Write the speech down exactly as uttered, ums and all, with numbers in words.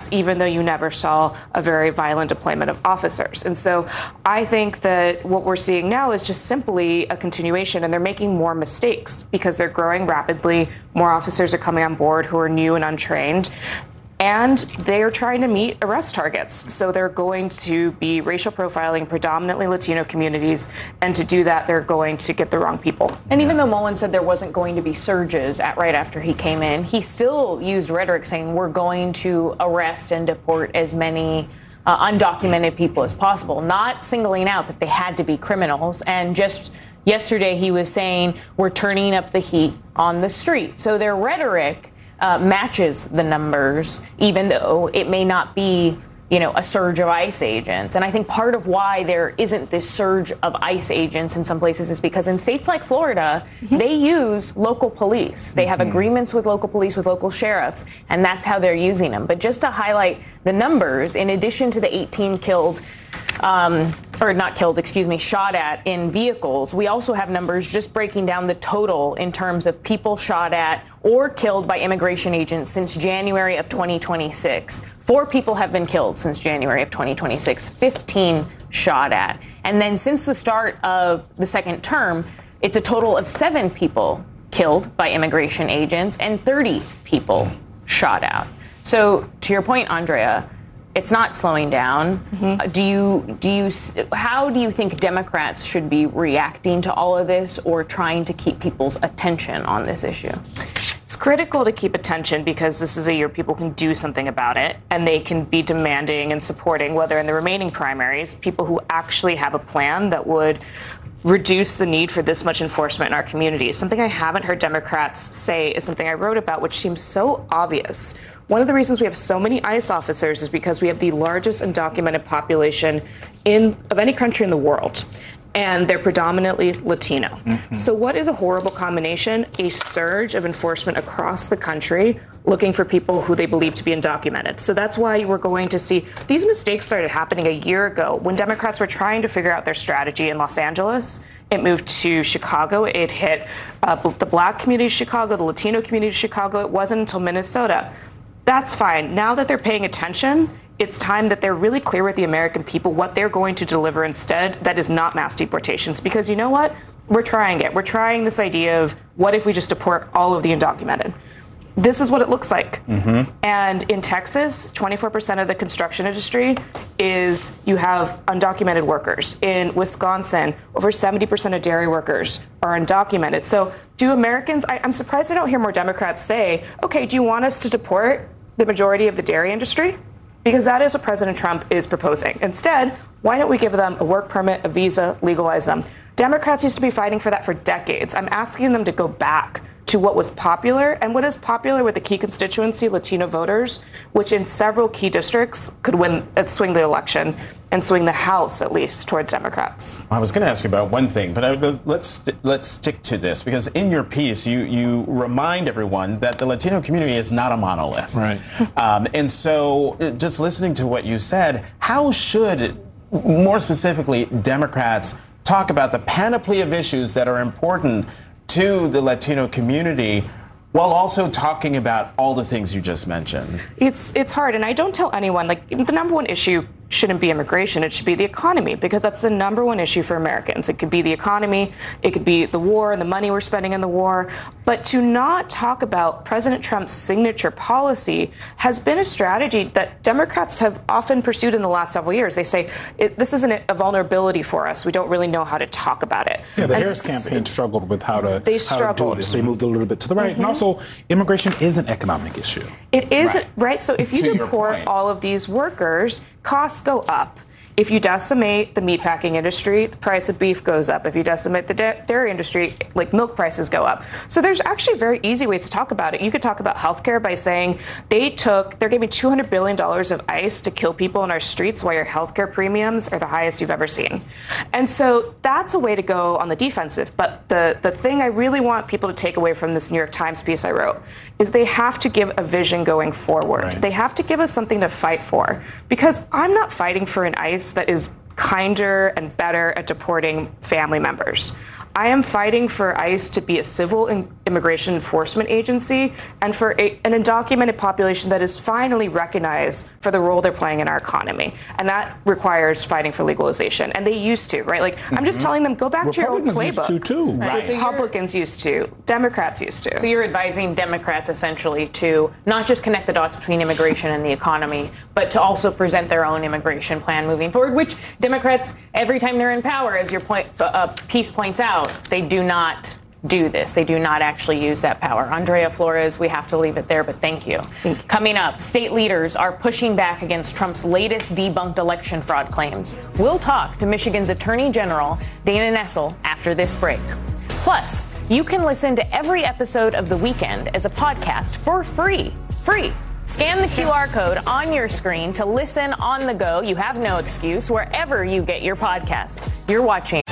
Democrats, even though you never saw a very violent deployment of officers. And so I think that what we're seeing now is just simply a continuation, and they're making more mistakes because they're growing rapidly. More officers are coming on board who are new and untrained. And they are trying to meet arrest targets. So they're going to be racial profiling predominantly Latino communities. And to do that, they're going to get the wrong people. And even though Mullen said there wasn't going to be surges at right after he came in, he still used rhetoric saying we're going to arrest and deport as many uh, undocumented people as possible, not singling out that they had to be criminals. And just yesterday, he was saying we're turning up the heat on the street. So their rhetoric Uh, matches the numbers, even though it may not be, you know, a surge of ICE agents. And I think part of why there isn't this surge of ICE agents in some places is because in states like Florida, mm-hmm. they use local police. They have mm-hmm. agreements with local police, with local sheriffs, and that's how they're using them. But just to highlight the numbers, in addition to the eighteen killed, Um, or not killed, excuse me, shot at in vehicles, we also have numbers just breaking down the total in terms of people shot at or killed by immigration agents since January of twenty twenty-six. Four people have been killed since January of twenty twenty-six, fifteen shot at. And then since the start of the second term, it's a total of seven people killed by immigration agents and thirty people shot at. So to your point, Andrea, it's not slowing down. Mm-hmm. Do you, do you, how do you think Democrats should be reacting to all of this or trying to keep people's attention on this issue? It's critical to keep attention because this is a year people can do something about it, and they can be demanding and supporting, whether in the remaining primaries, people who actually have a plan that would reduce the need for this much enforcement in our communities. Something I haven't heard Democrats say is something I wrote about, which seems so obvious. One of the reasons we have so many ICE officers is because we have the largest undocumented population in of any country in the world, and they're predominantly Latino. Mm-hmm. So what is a horrible combination? A surge of enforcement across the country looking for people who they believe to be undocumented. So that's why we're going to see these mistakes started happening a year ago when Democrats were trying to figure out their strategy in Los Angeles. It moved to Chicago. It hit uh, the Black community of Chicago, the Latino community of Chicago. It wasn't until Minnesota. That's fine. Now that they're paying attention, it's time that they're really clear with the American people what they're going to deliver instead. That is not mass deportations. Because you know what? We're trying it. We're trying this idea of what if we just deport all of the undocumented? This is what it looks like. Mm-hmm. And in Texas, twenty-four percent of the construction industry is you have undocumented workers. In Wisconsin, over seventy percent of dairy workers are undocumented. So do Americans, I, I'm surprised I don't hear more Democrats say, okay, do you want us to deport the majority of the dairy industry? Because that is what President Trump is proposing. Instead, why don't we give them a work permit, a visa, legalize them? Democrats used to be fighting for that for decades. I'm asking them to go back to what was popular and what is popular with the key constituency, Latino voters, which in several key districts could win, uh, swing the election and swing the House, at least, towards Democrats. I was going to ask you about one thing, but I, let's let's stick to this, because in your piece, you you remind everyone that the Latino community is not a monolith. Right. Um, and so just listening to what you said, how should, more specifically, Democrats talk about the panoply of issues that are important to the Latino community while also talking about all the things you just mentioned? It's it's hard, and I don't tell anyone, like, the number one issue shouldn't be immigration, it should be the economy, because that's the number one issue for Americans. It could be the economy, it could be the war and the money we're spending in the war, but to not talk about President Trump's signature policy has been a strategy that Democrats have often pursued in the last several years. They say, it, this isn't a vulnerability for us, we don't really know how to talk about it. Yeah, the and Harris campaign struggled with how to, they how struggled. to do this. They moved a little bit to the right, mm-hmm. and also immigration is an economic issue. It is, right? right? So if you To deport all of these workers, costs go up. If you decimate the meatpacking industry, the price of beef goes up. If you decimate the da- dairy industry, like milk prices go up. So there's actually very easy ways to talk about it. You could talk about healthcare by saying they took, they're giving two hundred billion dollars of ICE to kill people in our streets while your healthcare premiums are the highest you've ever seen. And so that's a way to go on the defensive. But the, the thing I really want people to take away from this New York Times piece I wrote is they have to give a vision going forward. Right. They have to give us something to fight for. Because I'm not fighting for an ICE that is kinder and better at deporting family members. I am fighting for ICE to be a civil in- immigration enforcement agency and for a, an undocumented population that is finally recognized for the role they're playing in our economy. And that requires fighting for legalization. And they used to, right? Like, mm-hmm. I'm just telling them, go back to your old Republicans playbook. used to, too. Right. So Republicans used to. Democrats used to. So you're advising Democrats essentially to not just connect the dots between immigration and the economy, but to also present their own immigration plan moving forward, which Democrats, every time they're in power, as your point, uh, piece points out, they do not do this. They do not actually use that power. Andrea Flores, we have to leave it there, but thank you. Thank you. Coming up, state leaders are pushing back against Trump's latest debunked election fraud claims. We'll talk to Michigan's Attorney General, Dana Nessel, after this break. Plus, you can listen to every episode of The Weekend as a podcast for free. Free. Scan the Q R code on your screen to listen on the go. You have no excuse wherever you get your podcasts. You're watching